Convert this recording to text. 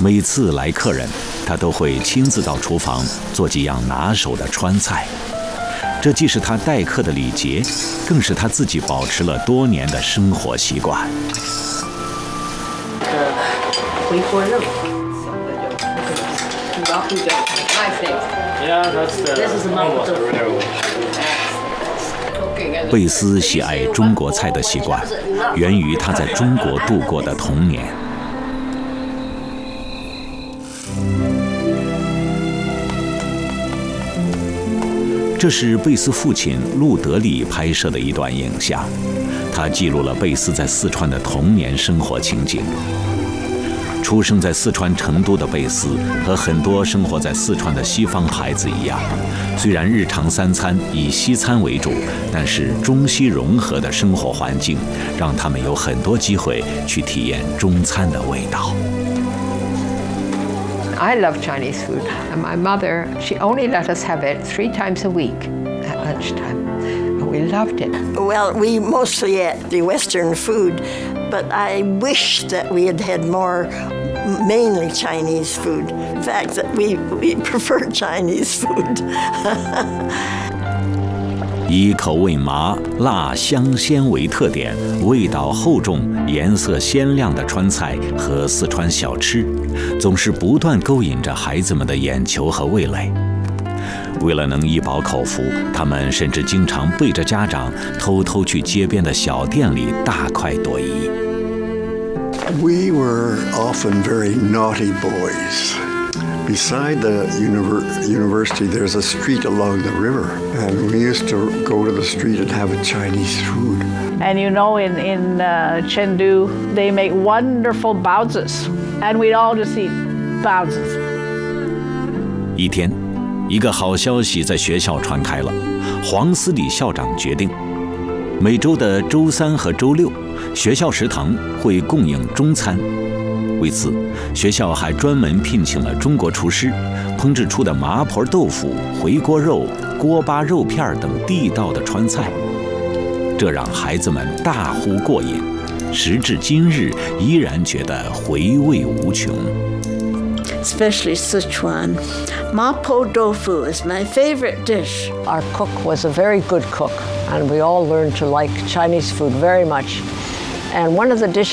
每次来客人，他都会亲自到厨房做几样拿手的川菜。这既是他待客的礼节，更是他自己保持了多年的生活习惯。 回锅肉。 贝斯喜爱中国菜的习惯，源于他在中国度过的童年。这是贝斯父亲陆德利拍摄的一段影像，他记录了贝斯在四川的童年生活情景。出生在四川成都的贝斯和很多生活在四川的西方孩子一样，虽然日常三餐以西餐为主，但是中西融合的生活环境让他们有很多机会去体验中餐的味道。 I love Chinese food. And my mother, she only let us have it 3 times a week at lunchtime. And we loved it. Well, we mostly ate the Western food, but I wish that we had had more mainly Chinese food. In fact, that we prefer Chinese food. 以口味麻、辣、香鲜为特点，味道厚重、颜色鲜亮的川菜和四川小吃，总是不断勾引着孩子们的眼球和味蕾。为了能一饱口福，他们甚至经常背着家长，偷偷去街边的小店里大快朵颐。 We were often very naughty boys. Beside the university, there's a street along the river, and we used to go to the street and have a Chinese food. And you know, in Chengdu, they make wonderful baozis, and we'd all just eat baozis. 一天，一个好消息在学校传开了，黄思礼校长决定，每周的周3和周6，学校食堂会供应中餐。为此，学校还专门聘请了中国厨师，烹制出的麻婆豆腐、回锅肉、锅巴肉片等地道的川菜，这让孩子们大呼过瘾，时至今日依然觉得回味无穷。 Especially Sichuan. Mapo tofu is my favorite dish. Our cook was a very good cook, and we all learned to like Chinese food very much. And one of the dishes